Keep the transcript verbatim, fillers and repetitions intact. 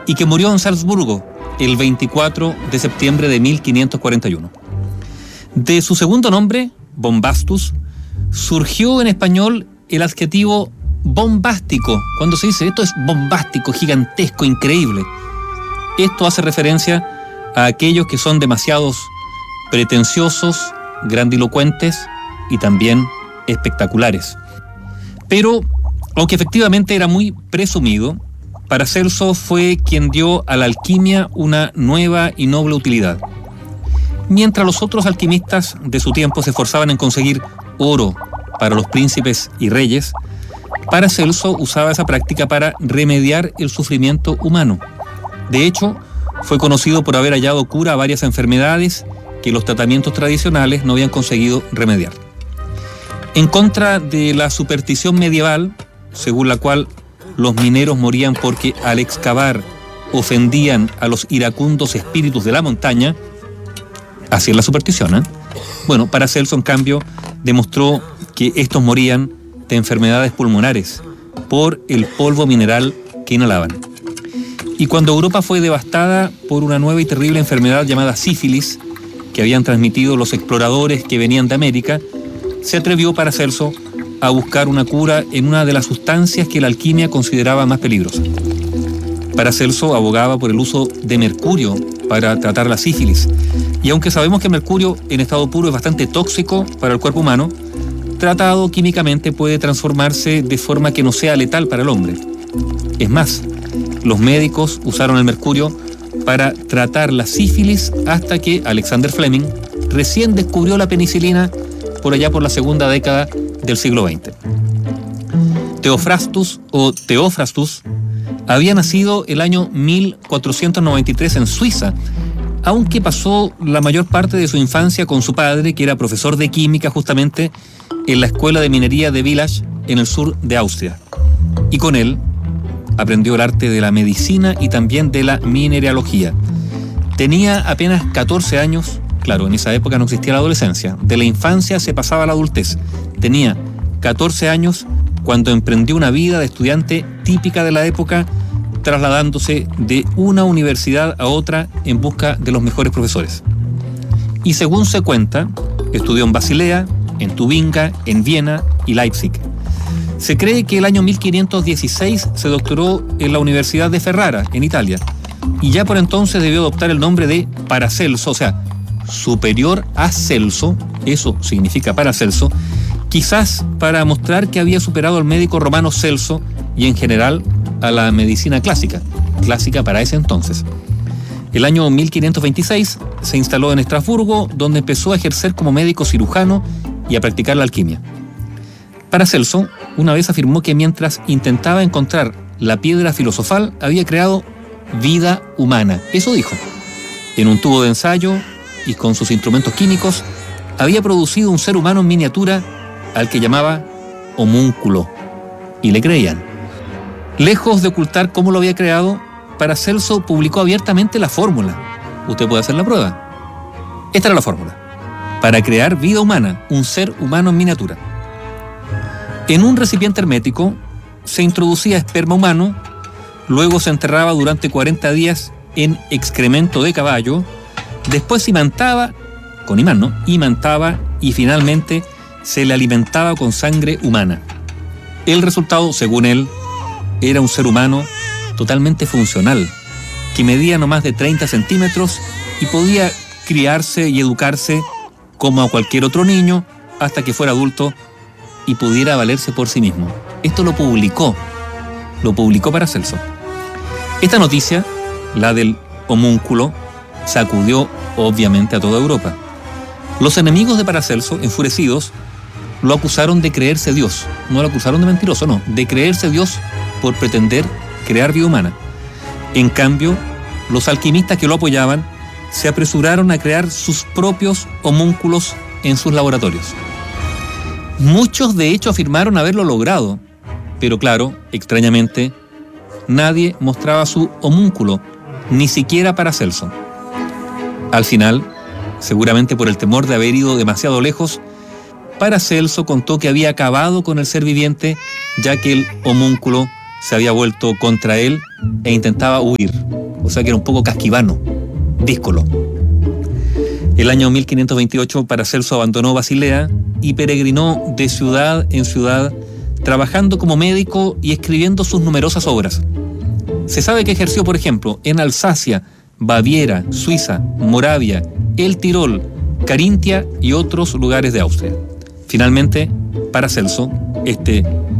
y que murió en Salzburgo el veinticuatro de septiembre de mil quinientos cuarenta y uno. De su segundo nombre, Bombastus, surgió en español el adjetivo bombástico, cuando se dice esto es bombástico, gigantesco, increíble. Esto hace referencia a aquellos que son demasiados pretenciosos, grandilocuentes y también espectaculares. Pero, aunque efectivamente era muy presumido, Paracelso fue quien dio a la alquimia una nueva y noble utilidad. Mientras los otros alquimistas de su tiempo se esforzaban en conseguir oro para los príncipes y reyes, Paracelso usaba esa práctica para remediar el sufrimiento humano. De hecho, fue conocido por haber hallado cura a varias enfermedades que los tratamientos tradicionales no habían conseguido remediar. En contra de la superstición medieval, según la cual los mineros morían porque al excavar ofendían a los iracundos espíritus de la montaña, así es la superstición, ¿eh? Bueno, Paracelso, en cambio, demostró que estos morían de enfermedades pulmonares por el polvo mineral que inhalaban. Y cuando Europa fue devastada por una nueva y terrible enfermedad llamada sífilis, que habían transmitido los exploradores que venían de América, se atrevió Paracelso a buscar una cura en una de las sustancias que la alquimia consideraba más peligrosas. Paracelso abogaba por el uso de mercurio para tratar la sífilis, y aunque sabemos que el mercurio en estado puro es bastante tóxico para el cuerpo humano, tratado químicamente puede transformarse de forma que no sea letal para el hombre. Es más, los médicos usaron el mercurio para tratar la sífilis hasta que Alexander Fleming recién descubrió la penicilina por allá por la segunda década del siglo veinte. Theophrastus o Theophrastus había nacido el año mil cuatrocientos noventa y tres en Suiza, aunque pasó la mayor parte de su infancia con su padre, que era profesor de química justamente en la escuela de minería de Villach en el sur de Austria. Y con él aprendió el arte de la medicina y también de la mineralogía. Tenía apenas catorce años. Claro, en esa época no existía la adolescencia. De la infancia se pasaba a la adultez. Tenía catorce años cuando emprendió una vida de estudiante típica de la época, trasladándose de una universidad a otra en busca de los mejores profesores. Y según se cuenta, estudió en Basilea, en Tubinga, en Viena y Leipzig. Se cree que el año mil quinientos dieciséis se doctoró en la Universidad de Ferrara, en Italia, y ya por entonces debió adoptar el nombre de Paracelso, o sea, superior a Celso, eso significa Paracelso, quizás para mostrar que había superado al médico romano Celso y en general a la medicina clásica, clásica para ese entonces. El año mil quinientos veintiséis se instaló en Estrasburgo, donde empezó a ejercer como médico cirujano y a practicar la alquimia. Paracelso una vez afirmó que mientras intentaba encontrar la piedra filosofal, había creado vida humana. Eso dijo. En un tubo de ensayo y con sus instrumentos químicos, había producido un ser humano en miniatura al que llamaba homúnculo. Y le creían. Lejos de ocultar cómo lo había creado, Paracelso publicó abiertamente la fórmula. Usted puede hacer la prueba. Esta era la fórmula. Para crear vida humana, un ser humano en miniatura. En un recipiente hermético se introducía esperma humano, luego se enterraba durante cuarenta días en excremento de caballo, después se imantaba, con imán, ¿no? Imantaba y finalmente se le alimentaba con sangre humana. El resultado, según él, era un ser humano totalmente funcional, que medía no más de treinta centímetros y podía criarse y educarse como a cualquier otro niño hasta que fuera adulto y pudiera valerse por sí mismo. Esto lo publicó, lo publicó Paracelso. Esta noticia, la del homúnculo, sacudió obviamente a toda Europa. Los enemigos de Paracelso, enfurecidos, lo acusaron de creerse Dios. No lo acusaron de mentiroso, no, de creerse Dios por pretender crear vida humana. En cambio, los alquimistas que lo apoyaban se apresuraron a crear sus propios homúnculos en sus laboratorios. Muchos de hecho afirmaron haberlo logrado, pero claro, extrañamente, nadie mostraba su homúnculo, ni siquiera Paracelso. Al final, seguramente por el temor de haber ido demasiado lejos, Paracelso contó que había acabado con el ser viviente, ya que el homúnculo se había vuelto contra él e intentaba huir. O sea que era un poco casquivano, díscolo. El año mil quinientos veintiocho Paracelso abandonó Basilea y peregrinó de ciudad en ciudad, trabajando como médico y escribiendo sus numerosas obras. Se sabe que ejerció, por ejemplo, en Alsacia, Baviera, Suiza, Moravia, el Tirol, Carintia y otros lugares de Austria. Finalmente, Paracelso, este